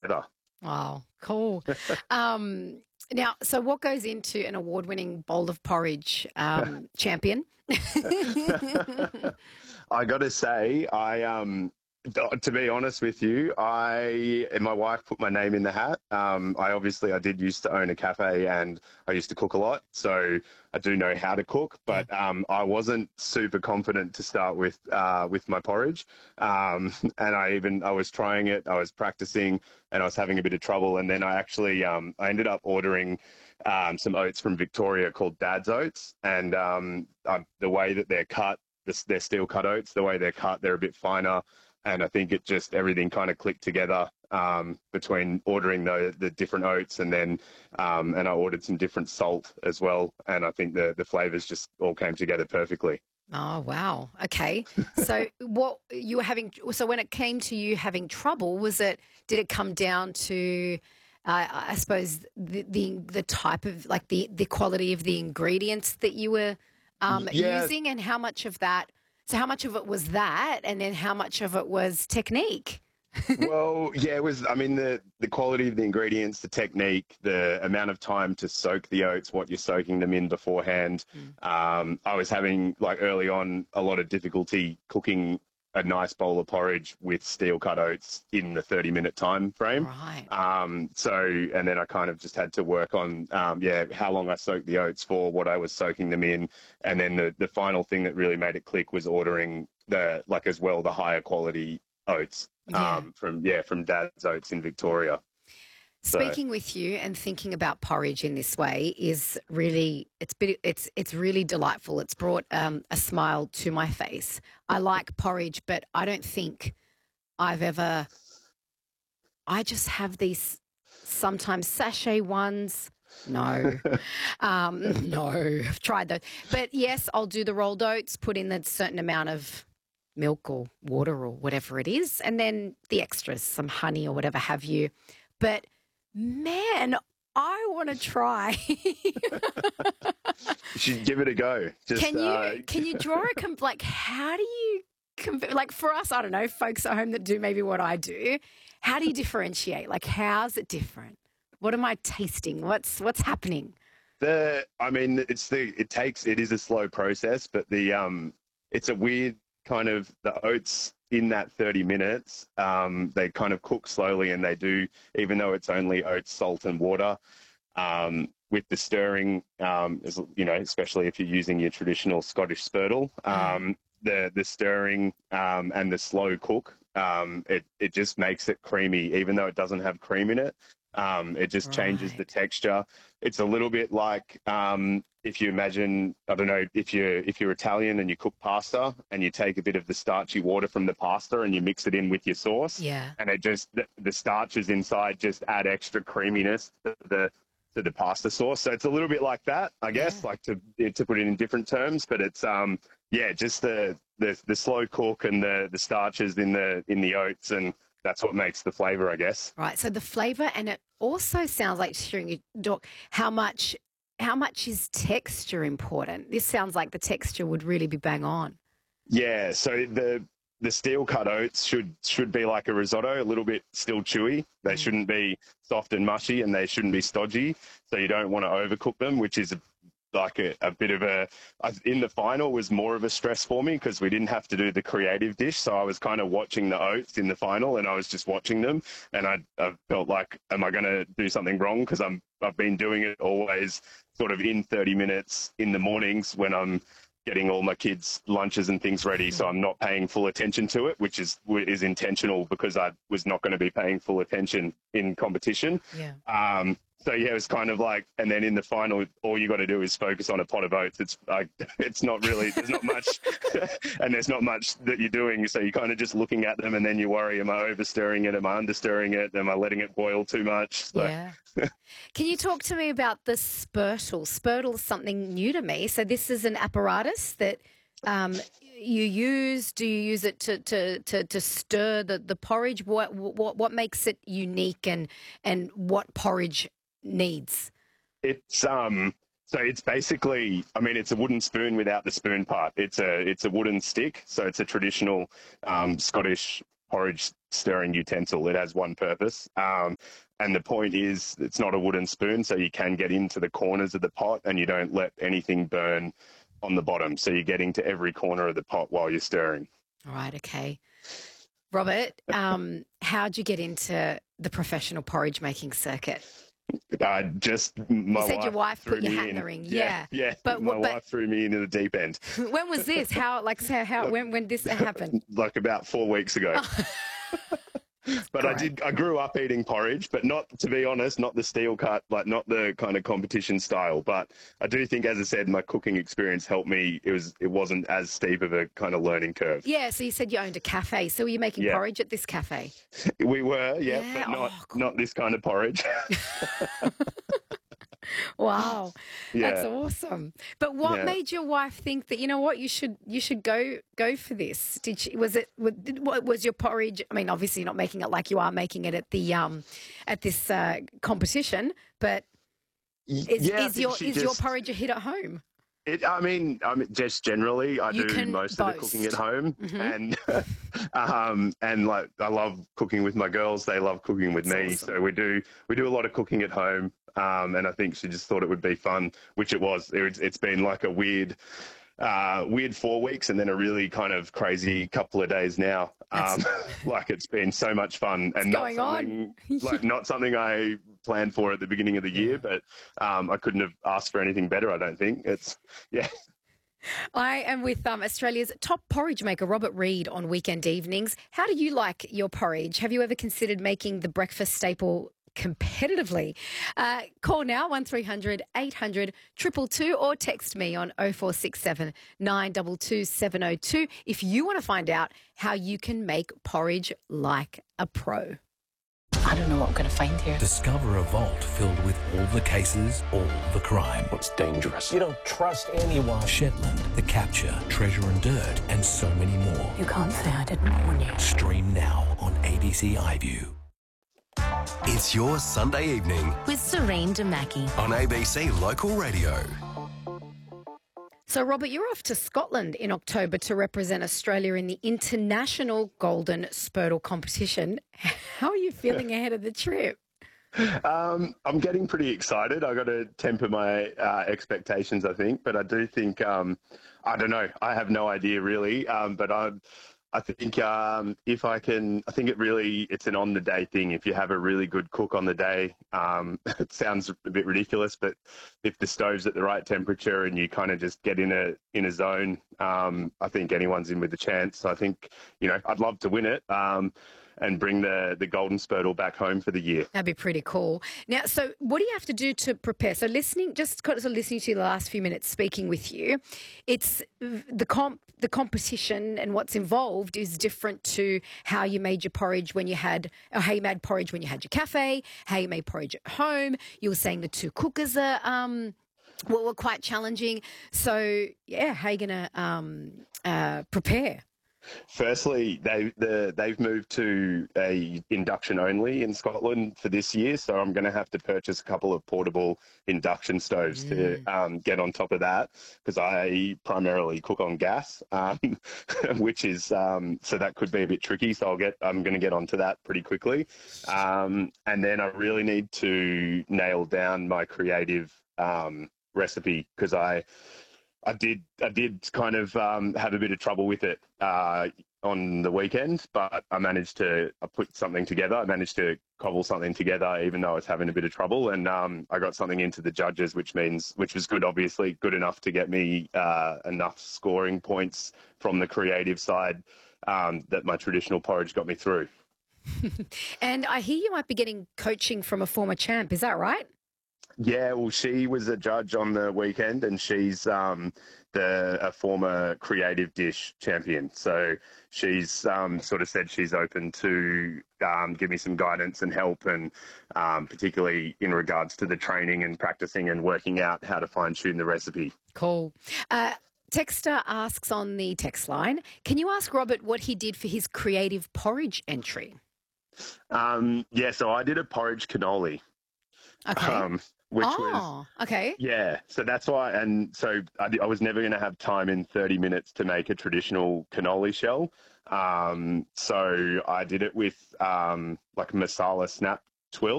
better. Wow, cool. Um, Now, so what goes into an award-winning bowl of porridge, champion? I got to say, to be honest with you, I and my wife put my name in the hat. I did used to own a cafe and I used to cook a lot, so I do know how to cook. Yeah. But I wasn't super confident to start with my porridge, and I was trying it, I was practicing, and I was having a bit of trouble. And then I ended up ordering some oats from Victoria called Dad's Oats, and the way that they're cut, they're steel cut oats. The way they're cut, they're a bit finer, and I think everything kind of clicked together between ordering the different oats, and I ordered some different salt as well, and I think the flavors just all came together perfectly. Oh, wow. Okay. So what you were having, so when it came to you having trouble, did it come down to, I suppose the type of like the quality of the ingredients that you were Yeah, using, and how much of that, so how much of it was that, and then how much of it was technique? well, yeah, it was. I mean, the quality of the ingredients, the technique, the amount of time to soak the oats, what you're soaking them in beforehand. Mm. I was having, like, early on, a lot of difficulty cooking a nice bowl of porridge with steel cut oats in the 30-minute time frame. Right. And then I kind of just had to work on, how long I soaked the oats for, what I was soaking them in, and then the final thing that really made it click was ordering the higher quality oats Yeah. from Dad's Oats in Victoria. So Speaking with you and thinking about porridge in this way is really it's really delightful. It's brought a smile to my face. I like porridge, but I don't think I've ever. I just have these sometimes sachet ones. No, no, I've tried those, but yes, I'll do the rolled oats. Put in a certain amount of milk or water or whatever it is, and then the extras, some honey or whatever have you. But man, I want to try. you should give it a go. Can you draw like how do you like for us, I don't know, folks at home that do maybe what I do, how do you differentiate? Like how's it different? What am I tasting? What's happening? It is a slow process, but it's a weird kind of, the oats in that 30 minutes, they kind of cook slowly, and they do, even though it's only oats, salt and water, with the stirring, especially if you're using your traditional Scottish spurtle, the stirring, and the slow cook, it just makes it creamy, even though it doesn't have cream in it. It just changes the Right. texture. It's a little bit like, if you imagine, I don't know, if you're Italian and you cook pasta and you take a bit of the starchy water from the pasta and you mix it in with your sauce, Yeah. and the starches inside just add extra creaminess to the pasta sauce. So it's a little bit like that, I Yeah. guess, like to put it in different terms, but it's just the slow cook and the starches in the oats, and that's what makes the flavor, I guess. Right. So the flavor, and it also sounds like, hearing you talk, how much is texture important? This sounds like the texture would really be bang on. Yeah, so the steel cut oats should be like a risotto, a little bit still chewy. They Mm. shouldn't be soft and mushy, and they shouldn't be stodgy. So you don't want to overcook them, which is a bit of in the final was more of a stress for me because we didn't have to do the creative dish. So I was kind of watching the oats in the final, and I was just watching them, and I felt like, am I going to do something wrong? Because I've been doing it always sort of in 30 minutes in the mornings when I'm getting all my kids' lunches and things ready. So I'm not paying full attention to it, which is intentional, because I was not going to be paying full attention in competition. Yeah. So yeah, it was kind of like, and then in the final, all you got to do is focus on a pot of oats. It's like, it's not really, there's not much, and there's not much that you're doing. So you're kind of just looking at them, and then you worry, am I overstirring it? Am I understirring it? Am I letting it boil too much? So Yeah. Can you talk to me about the spurtle? Spurtle is something new to me. So this is an apparatus that you use. Do you use it to stir the porridge? What makes it unique, and what porridge needs? So it's basically, I mean, it's a wooden spoon without the spoon part. It's a wooden stick. So it's a traditional Scottish porridge stirring utensil. It has one purpose. And the point is it's not a wooden spoon, so you can get into the corners of the pot and you don't let anything burn on the bottom. So you're getting to every corner of the pot while you're stirring. All right, okay. Robert, how'd you get into the professional porridge making circuit? Just you said your wife put your hat in the ring. Yeah. But my wife threw me into the deep end. When was this? When this happened? Like about 4 weeks ago. But great. I grew up eating porridge, but not, to be honest, not the steel cut, like not the kind of competition style. But I do think, as I said, my cooking experience helped me. It wasn't as steep of a kind of learning curve. Yeah, so you said you owned a cafe. So were you making porridge at this cafe? We were, but not this kind of porridge. Wow, that's awesome. But what made your wife think that, you know what, you should go for this? Was your porridge? I mean, obviously not making it like you are making it at the at this competition, but is your porridge a hit at home? I mean, just generally, I do most of the cooking at home, and like I love cooking with my girls. They love cooking with me, awesome. So we do a lot of cooking at home. And I think she just thought it would be fun, which it was. It's been like a weird 4 weeks and then a really kind of crazy couple of days now. Like it's been so much fun and not something I planned for at the beginning of the year, but I couldn't have asked for anything better. I don't think I am with Australia's top porridge maker, Robert Reid, on weekend evenings. How do you like your porridge? Have you ever considered making the breakfast staple competitively? Call now 1300 800 222 or text me on 0467 922 702 if you want to find out how you can make porridge like a pro. I don't know what I'm going to find here. Discover a vault filled with all the cases, all the crime. It's dangerous. You don't trust anyone. Shetland, The Capture, Treasure and Dirt, and so many more. You can't say I didn't warn you. Stream now on ABC iView. It's your Sunday evening with Serene Demaki on ABC Local Radio. So, Robert, you're off to Scotland in October to represent Australia in the International Golden Spurtle competition. How are you feeling ahead of the trip? I'm getting pretty excited. I got to temper my expectations, I think, but I do think I don't know. I have no idea really, but I think if I can, I think it's an on-the-day thing. If you have a really good cook on the day, it sounds a bit ridiculous, but if the stove's at the right temperature and you kind of just get in a zone, I think anyone's in with a chance. So I think, I'd love to win it. And bring the Golden Spurtle back home for the year. That'd be pretty cool. Now, so what do you have to do to prepare? So listening to you the last few minutes speaking with you, it's the competition and what's involved is different to how you made your porridge how you made porridge when you had your cafe, how you made porridge at home. You were saying the two cookers were quite challenging. So, how are you going to prepare? Firstly, they've moved to a induction only in Scotland for this year, so I'm going to have to purchase a couple of portable induction stoves to get on top of that, because I primarily cook on gas, which is so that could be a bit tricky. So I'm going to get onto that pretty quickly, and then I really need to nail down my creative recipe, because I did kind of have a bit of trouble with it on the weekend, but I put something together. I managed to cobble something together, even though I was having a bit of trouble. And I got something into the judges, which was good, obviously, good enough to get me enough scoring points from the creative side that my traditional porridge got me through. And I hear you might be getting coaching from a former champ. Is that right? Yeah, well, she was a judge on the weekend, and she's a former creative dish champion. So she's sort of said she's open to give me some guidance and help, and particularly in regards to the training and practicing and working out how to fine-tune the recipe. Cool. Texter asks on the text line, can you ask Robert what he did for his creative porridge entry? So I did a porridge cannoli. Okay. which was okay. yeah. So that's why, and so I was never going to have time in 30 minutes to make a traditional cannoli shell. So I did it with like masala snap twill.